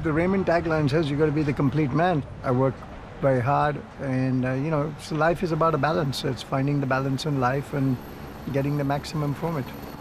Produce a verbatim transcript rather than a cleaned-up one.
the Raymond tagline says you got to be the complete man. I work very hard, and uh, you know, so life is about a balance. It's finding the balance in life and getting the maximum from it.